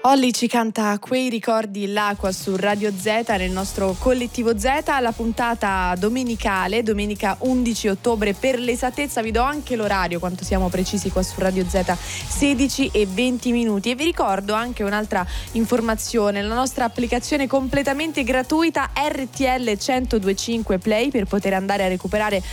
Olly ci canta Quei ricordi l'acqua su Radio Z nel nostro collettivo Z, la puntata domenicale, domenica 11 ottobre per l'esattezza. Vi do anche l'orario, quanto siamo precisi qua su Radio Z, 16:20. E vi ricordo anche un'altra informazione: la nostra applicazione completamente gratuita RTL 1025 Play, per poter andare a recuperare